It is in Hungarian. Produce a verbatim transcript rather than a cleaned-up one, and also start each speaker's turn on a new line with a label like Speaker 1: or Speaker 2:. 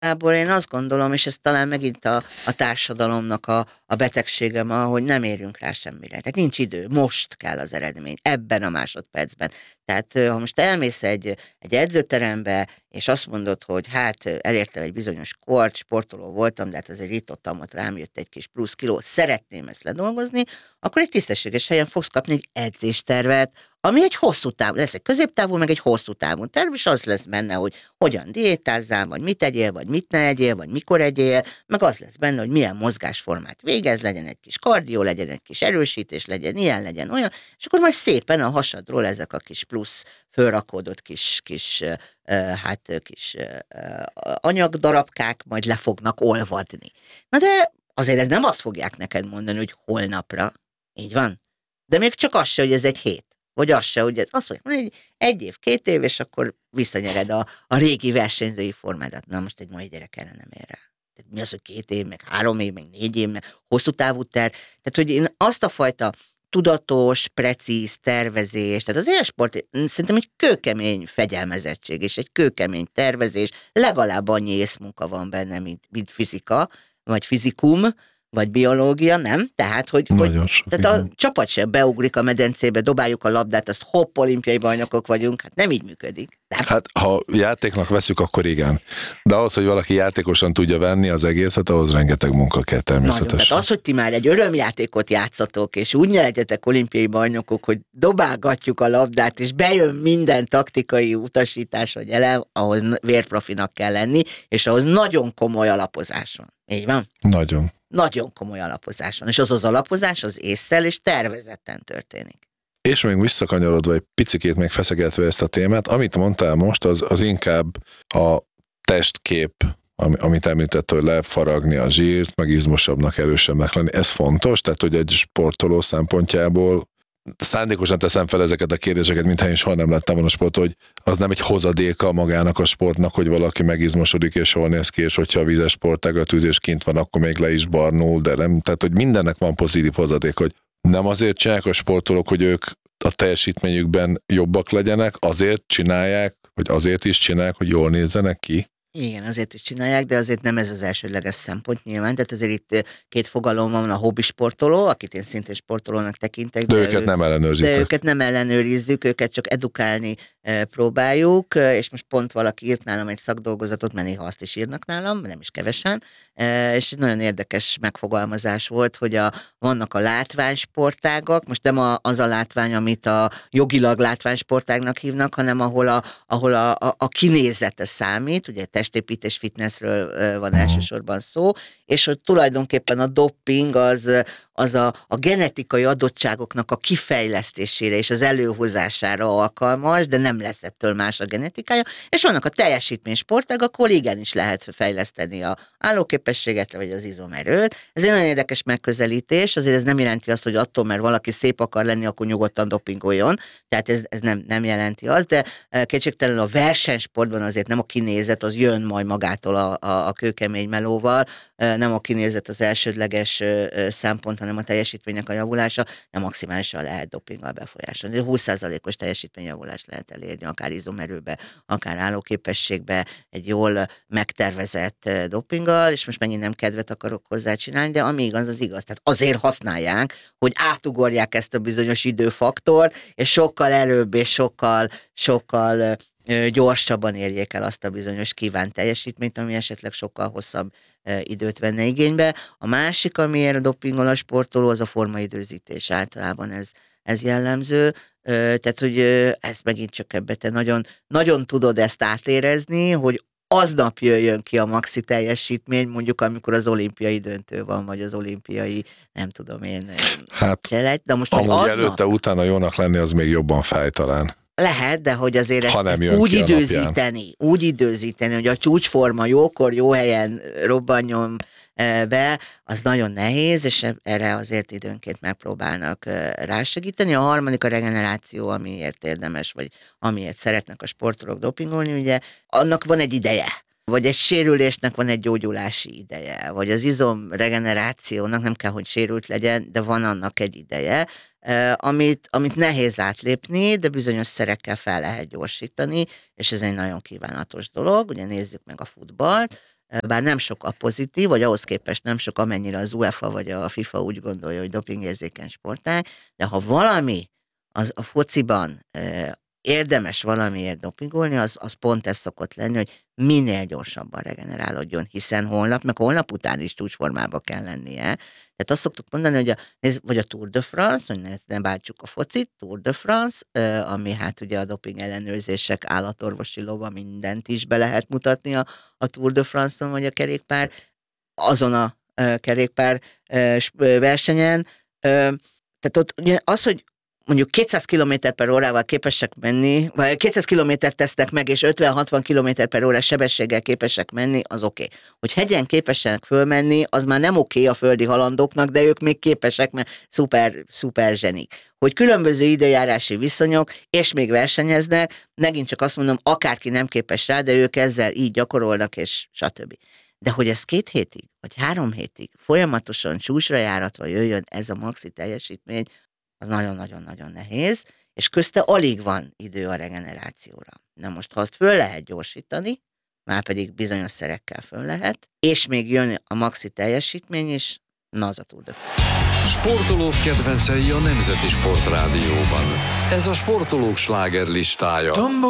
Speaker 1: Igazából én azt gondolom, és ez talán megint a, a társadalomnak a, a betegsége ma, hogy nem érünk rá semmire. Tehát nincs idő, most kell az eredmény, ebben a másodpercben. Tehát ha most elmész egy, egy edzőterembe, és azt mondod, hogy hát elértem egy bizonyos kort, sportoló voltam, de hát azért itt ott, ott rám jött egy kis plusz kiló, szeretném ezt ledolgozni, akkor egy tisztességes helyen fogsz kapni egy edzéstervet, ami egy hosszú távú, lesz egy középtávú, meg egy hosszú távú terv, és az lesz benne, hogy hogyan diétázzál, vagy mit egyél, vagy mit ne egyél, vagy mikor egyél, meg az lesz benne, hogy milyen mozgásformát végez, legyen egy kis kardió, legyen egy kis erősítés, legyen ilyen, legyen olyan, és akkor majd szépen a hasadról ezek a kis plusz fölrakódott kis, kis uh, hát kis uh, anyagdarabkák majd le fognak olvadni. Na de azért ez nem azt fogják neked mondani, hogy holnapra, így van? De még csak az se, hogy ez egy hét. Vagy az se, hogy ez, azt mondják, hogy egy év, két év, és akkor visszanyered a, a régi versenyzői formádat. Na most egy mai gyerek erre nem ér rá. Tehát mi az, hogy két év, meg három év, meg négy év, meg hosszú távú terv. Tehát, hogy én azt a fajta tudatos, precíz tervezés, tehát az élsport szerintem egy kőkemény fegyelmezettség, és egy kőkemény tervezés, legalább annyi észmunka van benne, mint, mint fizika, vagy fizikum, vagy biológia, nem? Tehát, hogy, hogy tehát a csapat sem beugrik a medencébe, dobáljuk a labdát, azt hopp, olimpiai bajnokok vagyunk, hát nem így működik. Nem?
Speaker 2: Hát, ha játéknak veszük, akkor igen. De ahhoz, hogy valaki játékosan tudja venni az egészet, ahhoz rengeteg munka kell természetesen. Nagyon,
Speaker 1: tehát az, hogy ti már egy örömjátékot játszatok, és úgy nyerjetek olimpiai bajnokok, hogy dobálgatjuk a labdát, és bejön minden taktikai utasítás vagy elem, ahhoz vérprofinak kell lenni, és ahhoz nagyon komoly alapozás van. Így van?
Speaker 2: Nagyon.
Speaker 1: Nagyon komoly alapozás van, és az az alapozás az ésszel és tervezetten történik.
Speaker 2: És még visszakanyarodva egy picikét még feszegetve ezt a témát, amit mondtál most, az, az inkább a testkép, amit említett, hogy lefaragni a zsírt, meg izmosabbnak, erősebbnek lenni. Ez fontos, tehát hogy egy sportoló szempontjából szándékosan teszem fel ezeket a kérdéseket, mintha én soha nem lettem volna sport, hogy az nem egy hozadéka magának a sportnak, hogy valaki megizmosodik és jól néz ki, és hogyha a vízes sportágat űzés kint van, akkor még le is barnul, de nem. Tehát, hogy mindennek van pozitív hozadék, hogy nem azért csinálják a sportolók, hogy ők a teljesítményükben jobbak legyenek, azért csinálják, hogy azért is csinálják, hogy jól nézzenek ki.
Speaker 1: Igen, azért is csinálják, de azért nem ez az elsődleges szempont nyilván, tehát azért itt két fogalom van, a hobbi sportoló, akit én szintén sportolónak tekintek.
Speaker 2: De, de őket ő, nem ellenőrizzük.
Speaker 1: De őket nem ellenőrizzük, őket csak edukálni e, próbáljuk, és most pont valaki írt nálam egy szakdolgozatot, mert néha azt is írnak nálam, nem is kevesen, e, és egy nagyon érdekes megfogalmazás volt, hogy a, vannak a látványsportágak, most nem a, az a látvány, amit a jogilag látványsportágnak hívnak, hanem ahol a, ahol a, a, a kinézete számít, ugye testépítés, fitnessről van elsősorban szó, és hogy tulajdonképpen a doping az, az a, a genetikai adottságoknak a kifejlesztésére és az előhozására alkalmas, de nem lesz ettől más a genetikája, és vannak a teljesítménysportágak, ahol igenis lehet fejleszteni a állóképességet, vagy az izomerőt. Ez egy nagyon érdekes megközelítés, azért ez nem jelenti azt, hogy attól, mert valaki szép akar lenni, akkor nyugodtan dopingoljon, tehát ez, ez nem, nem jelenti azt, de kétségtelenül a versenysportban azért nem a kinézet, az jön majd magától a, a, a kőkemény melóval, nem a kinézet az elsődleges szempont, hanem a teljesítménynek a javulása, nem maximálisan lehet dopinggal befolyásolni. húsz százalékos teljesítményjavulást lehet elérni, akár izomerőbe, akár állóképességbe, egy jól megtervezett dopinggal, és most megint nem kedvet akarok hozzá csinálni, de ami igaz, az igaz. Tehát azért használják, hogy átugorják ezt a bizonyos időfaktort, és sokkal előbb, és sokkal, sokkal gyorsabban érjék el azt a bizonyos kívánt teljesítményt, ami esetleg sokkal hosszabb időt venne igénybe. A másik, amiért dopingol a sportoló, az a formaidőzítés. Általában ez, ez jellemző. Tehát, hogy ezt megint csak ebbe te nagyon, nagyon tudod ezt átérezni, hogy aznap jöjjön ki a maxi teljesítmény, mondjuk amikor az olimpiai döntő van, vagy az olimpiai, nem tudom én,
Speaker 2: hát,
Speaker 1: cselejt. De most,
Speaker 2: amúgy
Speaker 1: aznap,
Speaker 2: előtte, utána jónak lenni, az még jobban fáj talán.
Speaker 1: Lehet, de hogy azért ezt, ezt úgy időzíteni, úgy időzíteni, hogy a csúcsforma jókor, jó helyen robbanjon be, az nagyon nehéz, és erre azért időnként megpróbálnak rásegíteni. A harmadik a regeneráció, amiért érdemes, vagy amiért szeretnek a sportolók dopingolni, ugye, annak van egy ideje. Vagy egy sérülésnek van egy gyógyulási ideje, vagy az izom regenerációnak nem kell, hogy sérült legyen, de van annak egy ideje, amit, amit nehéz átlépni, de bizonyos szerekkel fel lehet gyorsítani, és ez egy nagyon kívánatos dolog. Ugye nézzük meg a futballt, bár nem sok a pozitív, vagy ahhoz képest nem sok, amennyire az UEFA vagy a FIFA úgy gondolja, hogy dopingérzékeny sportág, de ha valami az a fociban érdemes valamiért dopingolni, az, az pont ez szokott lenni, hogy minél gyorsabban regenerálódjon, hiszen holnap, meg holnap után is csúcsformába kell lennie. Tehát azt szoktuk mondani, hogy a, vagy a Tour de France, hogy ne, ne bántsuk a focit, Tour de France, ami hát ugye a doping ellenőrzések, állatorvosi lova, mindent is be lehet mutatni a, a Tour de France-on, vagy a kerékpár, azon a kerékpár versenyen. Tehát ott ugye az, hogy mondjuk kétszáz kilométer per órával képesek menni, vagy kétszáz kilométert tesznek meg, és ötven-hatvan kilométer per órás sebességgel képesek menni, az oké. Okay. Hogy hegyen képesek fölmenni, az már nem oké okay a földi halandóknak, de ők még képesek, mert szuper, szuper zsenik. Hogy különböző időjárási viszonyok, és még versenyeznek, megint csak azt mondom, akárki nem képes rá, de ők ezzel így gyakorolnak, és stb. De hogy ez két hétig, vagy három hétig folyamatosan csúcsra járatva jöjjön ez a maxi teljesítmény, az nagyon-nagyon-nagyon nehéz, és közte alig van idő a regenerációra. Na most, ha azt föl lehet gyorsítani, már pedig bizonyos szerekkel föl lehet, és még jön a maxi teljesítmény is, na az a Tour de France.
Speaker 3: Sportolók kedvencei a Nemzeti Sportrádióban. Ez a sportolók slágerlistája.